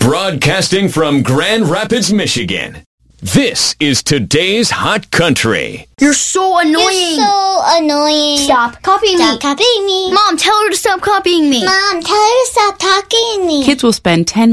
Broadcasting from Grand Rapids, Michigan. This is today's Hot Country. You're so annoying. You're so annoying. Stop copying me. Stop copying me. Mom, tell her to stop copying me. Mom, tell her to stop talking to me. Kids will spend 10